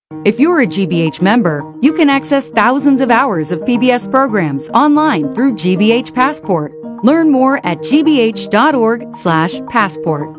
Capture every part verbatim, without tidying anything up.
If you're a G B H member, you can access thousands of hours of P B S programs online through G B H Passport. Learn more at g b h dot org slash passport.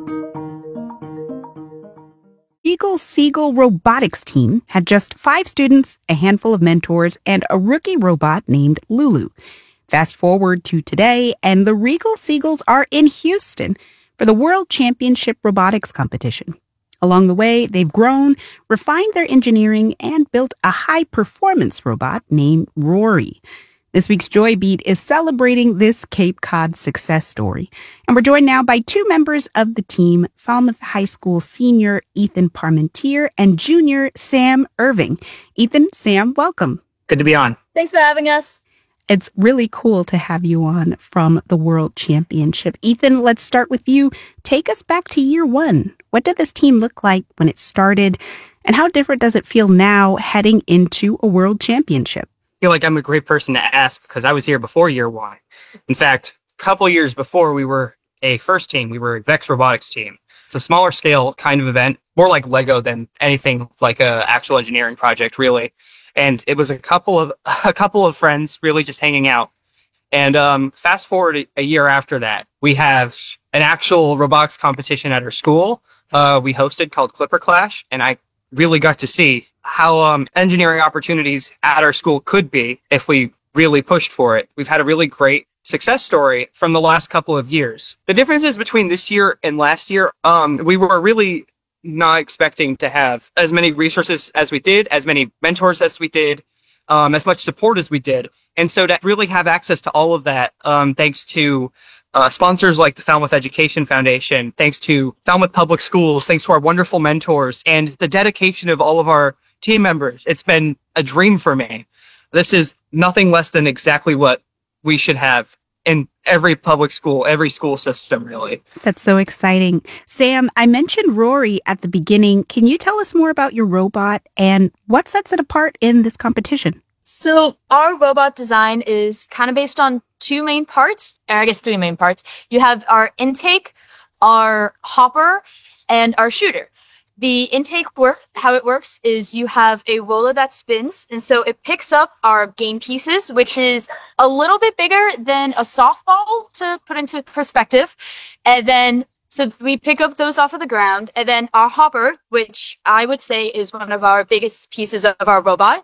Eagle Seagull Robotics Team had just five students, a handful of mentors, and a rookie robot named Lulu. Fast forward to today, and the Regal Seagulls are in Houston for the World Championship Robotics Competition. Along the way, they've grown, refined their engineering, and built a high-performance robot named Rory. This week's Joy Beat is celebrating this Cape Cod success story. And we're joined now by two members of the team, Falmouth High School senior Ethan Parmentier and junior Sam Irving. Ethan, Sam, welcome. Good to be on. Thanks for having us. It's really cool to have you on from the World Championship. Ethan, let's start with you. Take us back to year one. What did this team look like when it started? And how different does it feel now heading into a World Championship? I feel like I'm a great person to ask because I was here before year one. In fact, a couple years before we were a first team, we were a Vex Robotics team. It's a smaller scale kind of event, more like Lego than anything like a actual engineering project, really. And it was a couple of a couple of friends really just hanging out. And um, fast forward a, a year after that, we have an actual robotics competition at our school. Uh, we hosted called Clipper Clash, and I really got to see how um, engineering opportunities at our school could be if we really pushed for it. We've had a really great success story from the last couple of years. The differences between this year and last year, um, we were really not expecting to have as many resources as we did, as many mentors as we did, um, as much support as we did. And so to really have access to all of that, um, thanks to uh, sponsors like the Falmouth Education Foundation, thanks to Falmouth Public Schools, thanks to our wonderful mentors, and the dedication of all of our team members, it's been a dream for me. This is nothing less than exactly what we should have in every public school, every school system, really. That's so exciting. Sam, I mentioned Rory at the beginning. Can you tell us more about your robot and what sets it apart in this competition? So our robot design is kind of based on two main parts, or I guess three main parts. You have our intake, our hopper, and our shooter. The intake work, how it works is you have a roller that spins, and so it picks up our game pieces, which is a little bit bigger than a softball to put into perspective. And then, so we pick up those off of the ground, and then our hopper, which I would say is one of our biggest pieces of our robot,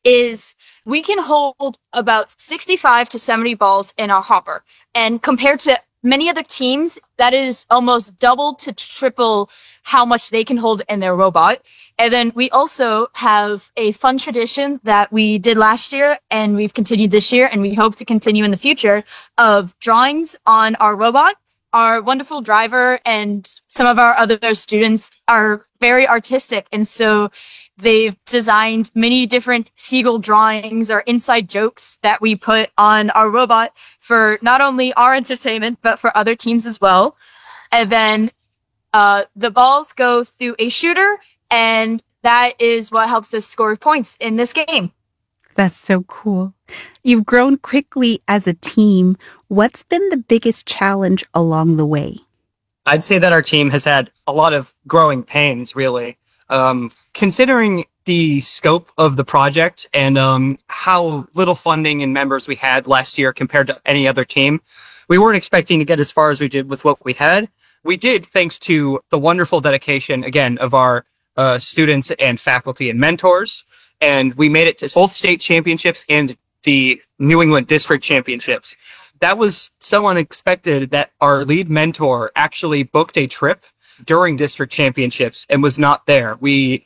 is we can hold about sixty-five to seventy balls in our hopper. And compared to many other teams, that is almost double to triple how much they can hold in their robot. And then we also have a fun tradition that we did last year and we've continued this year and we hope to continue in the future of drawings on our robot. Our wonderful driver and some of our other students are very artistic, and so they've designed many different seagull drawings or inside jokes that we put on our robot for not only our entertainment, but for other teams as well. And then uh, the balls go through a shooter, and that is what helps us score points in this game. That's so cool. You've grown quickly as a team. What's been the biggest challenge along the way? I'd say that our team has had a lot of growing pains, really. Um, considering the scope of the project and um, how little funding and members we had last year compared to any other team, we weren't expecting to get as far as we did with what we had. We did thanks to the wonderful dedication, again, of our uh, students and faculty and mentors. And we made it to both state championships and the New England District Championships. That was so unexpected that our lead mentor actually booked a trip during district championships and was not there. We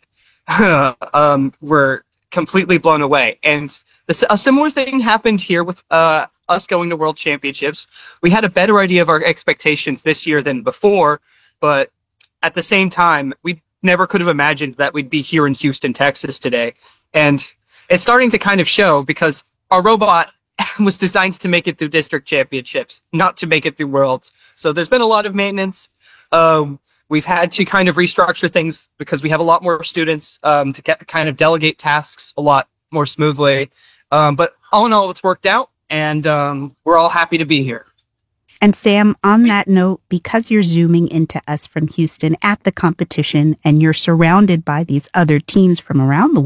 um, were completely blown away. And this, a similar thing happened here with uh, us going to World Championships. We had a better idea of our expectations this year than before, but at the same time, we never could have imagined that we'd be here in Houston, Texas today. And it's starting to kind of show because our robot was designed to make it through district championships, not to make it through worlds. So there's been a lot of maintenance. Um, we've had to kind of restructure things because we have a lot more students um, to get kind of delegate tasks a lot more smoothly. Um, but all in all, it's worked out, and um, we're all happy to be here. And Sam, on that note, because you're zooming into us from Houston at the competition and you're surrounded by these other teams from around the